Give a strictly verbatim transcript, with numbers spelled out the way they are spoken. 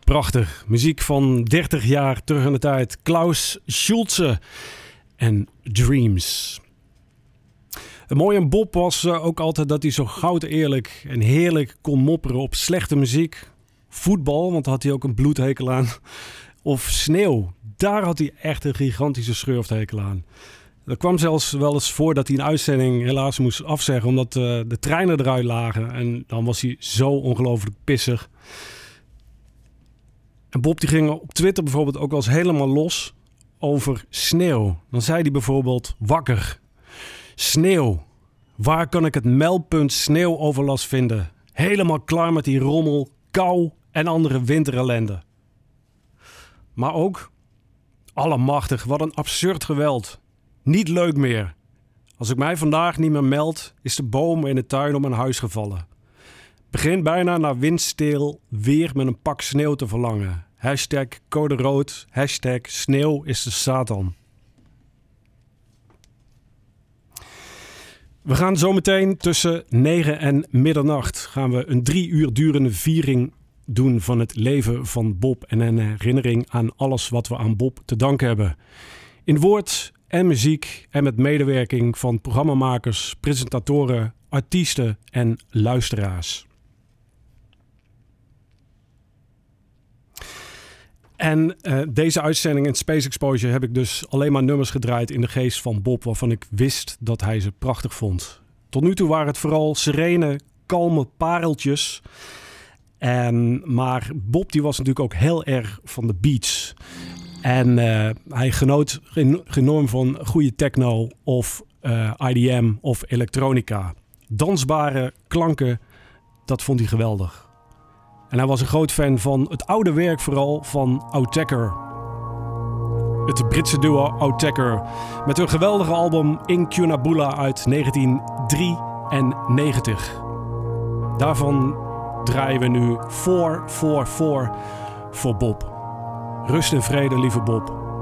Prachtig. Muziek van dertig jaar terug in de tijd. Klaus Schulze en Dreams. Het mooie aan Bob was uh, ook altijd dat hij zo goud eerlijk en heerlijk kon mopperen op slechte muziek. Voetbal, want daar had hij ook een bloedhekel aan. Of sneeuw. Daar had hij echt een gigantische schurfthekel aan. Er kwam zelfs wel eens voor dat hij een uitzending helaas moest afzeggen omdat uh, de treinen eruit lagen. En dan was hij zo ongelooflijk pissig. En Bob die ging op Twitter bijvoorbeeld ook wel eens helemaal los over sneeuw. Dan zei hij bijvoorbeeld wakker. Sneeuw. Waar kan ik het meldpunt sneeuwoverlast vinden? Helemaal klaar met die rommel, kou en andere winterellende. Maar ook, allemachtig, wat een absurd geweld. Niet leuk meer. Als ik mij vandaag niet meer meld, is de boom in de tuin om mijn huis gevallen. Begin bijna naar windstil weer met een pak sneeuw te verlangen. Hashtag code rood, hashtag sneeuw is de Satan. We gaan zometeen tussen negen en middernacht gaan we een drie uur durende viering doen van het leven van Bob en een herinnering aan alles wat we aan Bob te danken hebben. In woord en muziek en met medewerking van programmamakers, presentatoren, artiesten en luisteraars. En uh, deze uitzending in Space Exposure heb ik dus alleen maar nummers gedraaid in de geest van Bob, waarvan ik wist dat hij ze prachtig vond. Tot nu toe waren het vooral serene, kalme pareltjes. En, maar Bob die was natuurlijk ook heel erg van de beats. En uh, hij genoot enorm van goede techno of uh, I D M of elektronica. Dansbare klanken, dat vond hij geweldig. En hij was een groot fan van het oude werk vooral van Autechre. Het Britse duo Autechre. Met hun geweldige album Incunabula uit negentien drieënnegentig. Daarvan draaien we nu vier vier vier voor Bob. Rust en vrede, lieve Bob.